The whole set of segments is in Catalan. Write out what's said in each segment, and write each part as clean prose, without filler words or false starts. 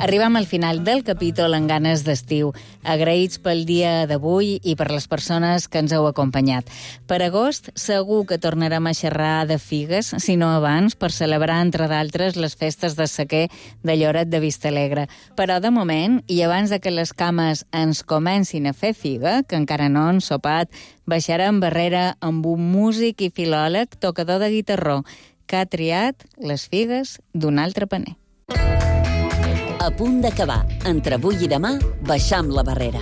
Arribem al final del capítol en ganes d'estiu. Agraïts pel dia d'avui i per les persones que ens heu acompanyat. Per agost segur que tornarem a xerrar de figues, si no abans, per celebrar, entre d'altres, les festes de sequer de Lloret de Vistalegre. Però de moment, i abans de que les cames ens comencin a fer figa, que encara no han sopat, baixarem barrera amb un músic i filòleg tocador de guitarró, que ha triat les figues d'un altre paner. A punt d'acabar. Entre avui i demà, baixam la barrera.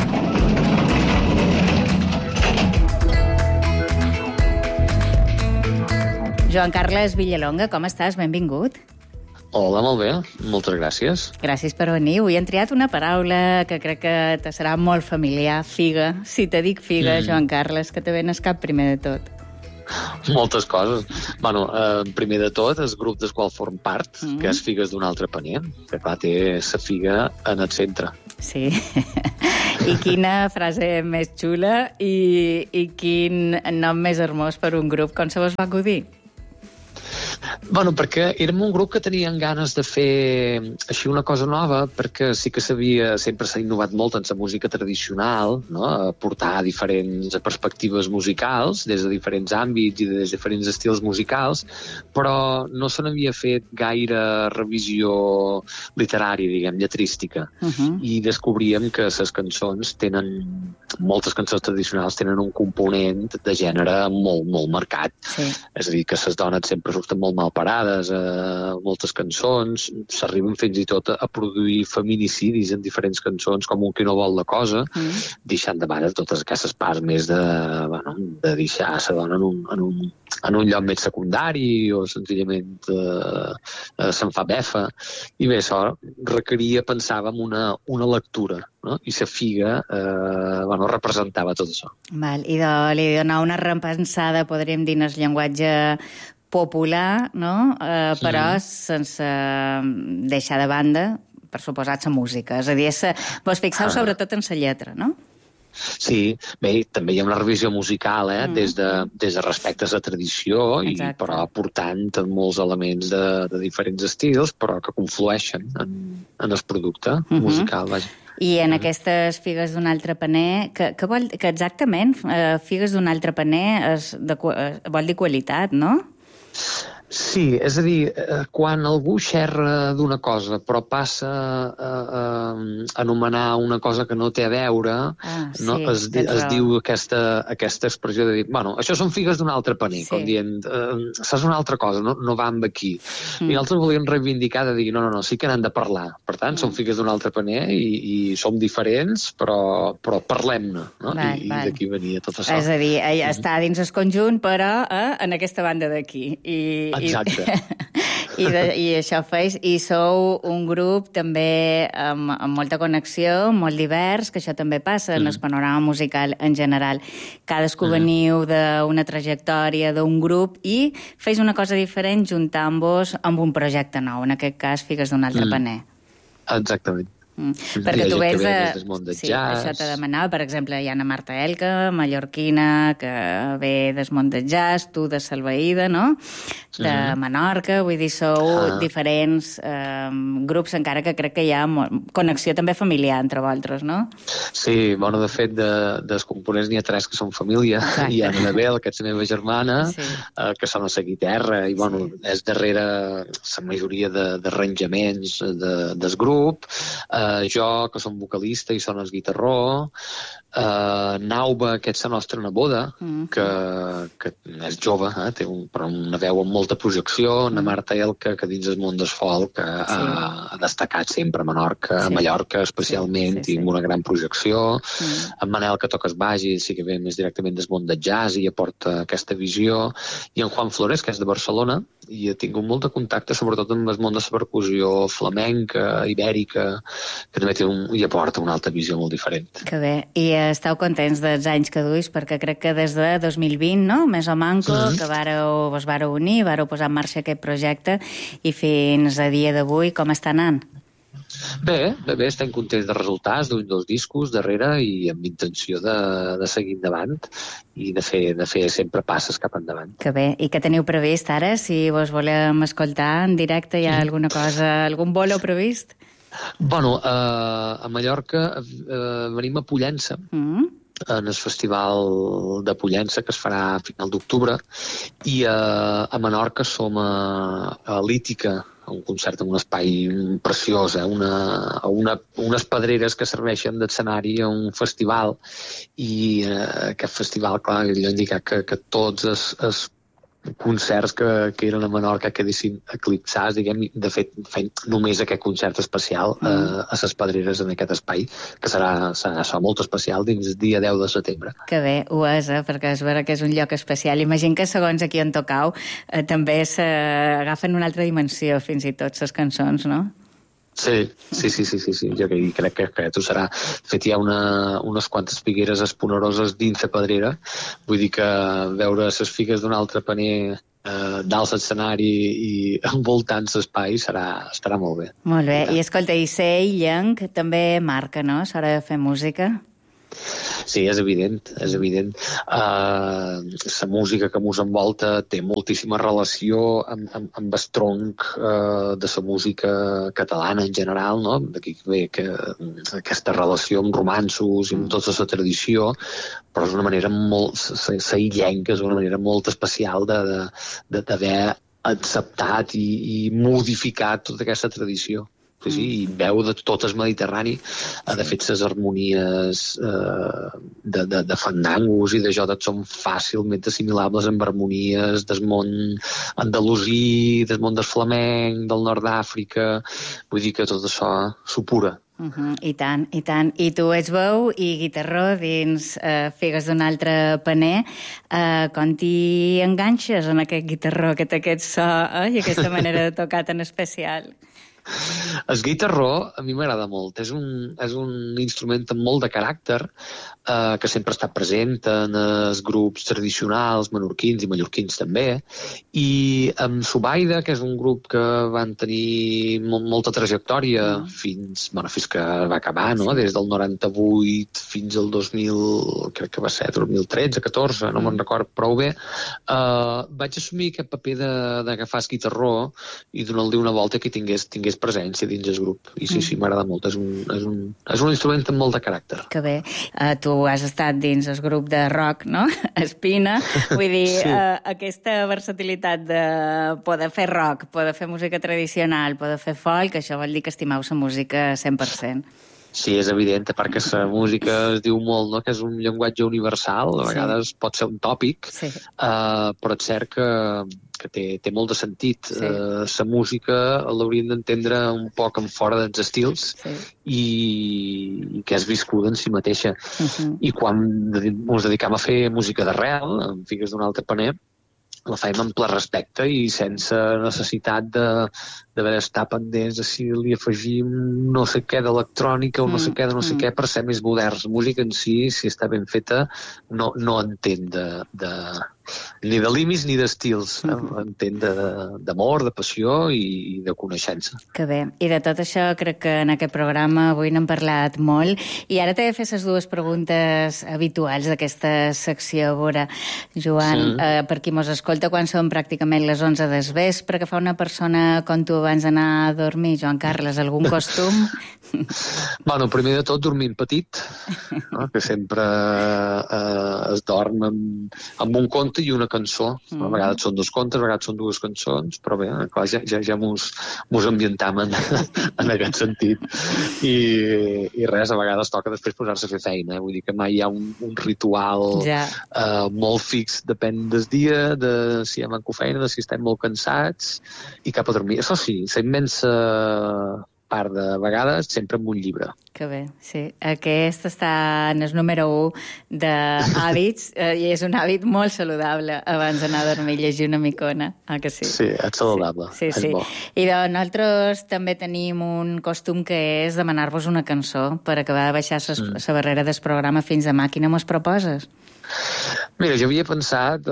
Joan Carles Villalonga, com estàs? Benvingut. Hola, molt bé. Moltes gràcies. Gràcies per venir. Avui hem triat una paraula que crec que te serà molt familiar, figa. Si te dic figa, Joan Carles, que te ven al cap primer de tot. Moltes coses. Bueno, primer de tot, el grup del qual form part, que és Figues d'un altre paner, que clar, té la figa en el centre. Sí. I quina frase més xula i quin nom més hermós per un grup. Com se vos va acudir? Bueno, perquè érem un grup que tenien ganes de fer així una cosa nova, perquè sí que sempre s'ha innovat molt en la música tradicional, no? Portar diferents perspectives musicals des de diferents àmbits i des de diferents estils musicals, però no se n'havia fet gaire revisió literària, diguem, lletrística. I descobríem que les cançons moltes cançons tradicionals tenen un component de gènere molt, molt marcat. Sí. És a dir, que les dones sempre surten molt mal parades a moltes cançons, s'arriben fins i tot a produir feminicidis en diferents cançons, com un qui no vol la cosa, deixant de banda totes aquestes parts més de deixar la dona en un lloc més secundari o senzillament se'n fa befa. I bé, això requeria, pensàvem, una lectura, no? I la figa representava tot això. Val, i li donar una repensada, podríem dir, en el llenguatge popular, no? Però sense deixar de banda, per suposat, la música. És a dir, vos fixeu sobretot en la lletra, no? Sí, bé, també hi ha una revisió musical, des de respecte a la tradició, però aportant molts elements de diferents estils, però que conflueixen en el producte musical, vaja. I en aquestes figues d'un altre paner, que exactament figues d'un altre paner vol dir qualitat, no? Sí, és a dir, quan algú xerra d'una cosa però passa a anomenar una cosa que no té a veure, es diu aquesta expressió de dir, bueno, això són figues d'un altre paner, com dient, saps una altra cosa, no va amb aquí. I nosaltres volíem reivindicar de dir, no, sí que n'han de parlar. Per tant, són figues d'un altre paner i som diferents, però parlem-ne, no? I d'aquí venia tot això. És a dir, està dins el conjunt, però en aquesta banda d'aquí. Exacte. I això feis, i sou un grup també amb molta connexió, molt divers, que això també passa en el panorama musical en general. Cadascú veniu d'una trajectòria d'un grup i feis una cosa diferent juntant-vos amb un projecte nou, en aquest cas Figues d'un altre paner. Exactament. Perquè tu vens sí, això te demanava, per exemple, hi ha Ana Marta Elka, mallorquina, que ve del món del jazz, tu de Salvaïda, no? De Menorca, vull dir, sou diferents grups, encara que crec que hi ha connexió també familiar entre vosaltres, no? Sí, bueno, de fet, dels components n'hi ha 3 que són família. Hi ha Anabel, que és la meva germana, que són a la guitarra, i bueno, és darrere la majoria d'arranjaments del grup. Jo, que som vocalista i són el guitarró, Nauba, que és la nostra neboda, que és jove, té una veu amb molta projecció, Ana Marta Elka, que dins el món del folk ha destacat sempre a Menorca, a Mallorca especialment, i amb una gran projecció, en Manel, que toca el baix, i sí que ve més directament del món del jazz i aporta aquesta visió, i en Juan Flores, que és de Barcelona, i ha tingut molt de contacte, sobretot amb el món de la percussió flamenca, ibèrica, que també hi aporta una altra visió molt diferent. Que bé. I esteu contents dels anys que duis, perquè crec que des de 2020, no?, més o manco, que vos vareu unir, vareu posar en marxa aquest projecte, i fins a dia d'avui, com està anant? Bé, estem contents dels resultats, d'un dels discos darrere i amb intenció de seguir endavant i de fer sempre passes cap endavant. Que bé. I què teniu previst ara? Si vos volem escoltar en directe, hi ha alguna cosa, algun bolo previst? Bueno, a Mallorca venim a Pollença, en el festival de Pollença, que es farà a final d'octubre, i a Menorca som a Lítica, un concert en un espai preciós, unes pedreres que serveixen d'escenari a un festival, i aquest festival, clar, allò indica que tots els concerts que eren a Menorca quedessin eclipsats, diguem, de fet, fent només aquest concert especial a les pedreres en aquest espai, que serà molt especial dins el dia 10 de setembre. Que bé, ho és, perquè és vera que és un lloc especial. Imagino que segons aquí on tocau també s'agafen una altra dimensió, fins i tot, les cançons, no? Sí. Jo crec que aquest ho serà. De fet, hi ha unes quantes figueres esponeroses dins la pedrera. Vull dir que veure les figues d'un altre paner dalt l'escenari i envoltant l'espai estarà molt bé. Molt bé. I escolta, i ser illenc també marca, no?, a l'hora de fer música? Sí, és evident. La música que mos envolta té moltíssima relació amb el tronc de la música catalana en general, no? D'aquí ve aquesta relació amb romanços i amb tota la tradició, però és una manera molt... La illenca és una manera molt especial d'haver acceptat i modificat tota aquesta tradició. Sí, i veu de tot el Mediterrani. De fet, les harmonies de fandangos i de jodes són fàcilment assimilables amb harmonies del món andalusí, del món del flamenc, del nord d'Àfrica. Vull dir que tot això supura. I tant. I tu ets veu i guitarró dins Figues d'un altre paner. Com t'hi enganxes en aquest guitarró, que té aquest so i aquesta manera de tocar tan especial? El guitarró a mi m'agrada molt. És un instrument amb molt de caràcter, que sempre ha estat present en els grups tradicionals menorquins i mallorquins també, i amb Subaida, que és un grup que van tenir molta trajectòria fins que va acabar, no? Des del 98 fins al 2000, crec que va ser 2013-14, no me'n record prou bé, vaig assumir aquest paper d'agafar el guitarró i donar-li una volta que tingués presència dins el grup. I sí, m'agrada molt. És un instrument amb molt de caràcter. Que bé. Tu has estat dins el grup de rock, no? Espina. Vull dir, sí. Aquesta versatilitat de poder fer rock, poder fer música tradicional, poder fer folk, això vol dir que estimeu la música 100%. Sí, és evident, a part que la música es diu molt, no?, que és un llenguatge universal, a vegades pot ser un tòpic, però és cert que té molt de sentit. La música l'hauríem d'entendre un poc en fora dels estils i que és viscuda en si mateixa. I quan ens dedicam a fer música d'arrel, en Figues d'un altre paner, la fem amb ple respecte i sense necessitat d'haver d'estar pendents de si li afegim no sé què d'electrònica o no sé què de no sé què per ser més moderns. La música en si està ben feta, no entén ni de límits ni d'estils. Entén d'amor, de passió i de coneixença. Que bé. I de tot això crec que en aquest programa avui n'hem parlat molt. I ara t'he de fer les dues preguntes habituals d'aquesta secció. A veure, Joan, per qui mos escolta, quan són pràcticament les 11 del vespre, que fa una persona com tu abans d'anar a dormir, Joan Carles, algun costum? Bueno, primer de tot, dormint petit, no? Que sempre es dorm amb un conte i una cançó. A vegades són dos contes, a vegades són dues cançons, però bé, clar, ja mos ambientam en aquest sentit. I res, a vegades toca després posar-se a fer feina. Vull dir que mai hi ha un ritual molt fix, depèn del dia, de si hem anat feina, de si estem molt cansats, i cap a dormir. Això sí, la immensa part de vegades sempre amb un llibre. Que bé, sí. Aquest està en el número 1 d'hàbits i és un hàbit molt saludable abans d'anar a dormir, llegir una micona. Que sí? Sí, és saludable. Sí. És bo. I nosaltres també tenim un costum que és demanar-vos una cançó per acabar de baixar la barrera del programa fins demà. Quina mos proposes? Mira, jo havia pensat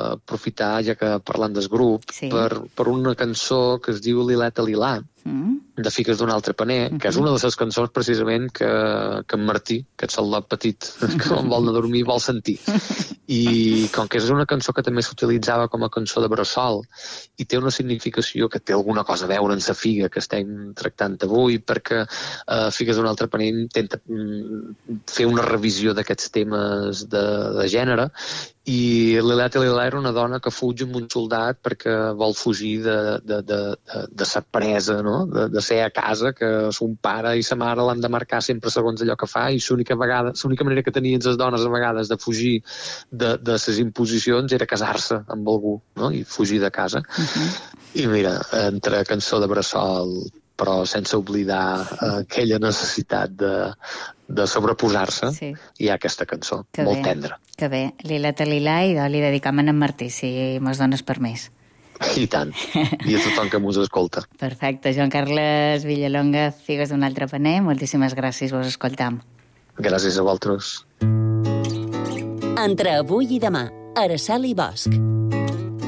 aprofitar, ja que parlant del grup, per una cançó que es diu Lileta Lilà, de Figues d'un altre paner, que és una de les cançons precisament que en Martí, que és el petit, que quan vol anar a dormir vol sentir. I com que és una cançó que també s'utilitzava com a cançó de bressol i té una significació que té alguna cosa a veure amb la figa que estem tractant avui, perquè Figues d'un altre paner intenta fer una revisió d'aquests temes de gènere, i Lileta Lilà era una dona que fuig amb un soldat perquè vol fugir de sa presa, no? De ser a casa, que son pare i sa mare l'han de marcar sempre segons allò que fa, i l'única manera que tenien les dones a vegades de fugir de les imposicions era casar-se amb algú, no? I fugir de casa. I mira, entre cançó de bressol, però sense oblidar aquella necessitat de sobreposar-se, sí. Hi ha aquesta cançó, que molt tendra. Que bé. Lileta Lilà, i li dedicam a en Martí, si mos dones permís. I tant. I a tothom que mos escolta. Perfecte. Joan Carles Villalonga, Figues d'un altre paner, moltíssimes gràcies, vos escoltam. Gràcies a vosaltres. Entre avui i demà, Araceli Bosch.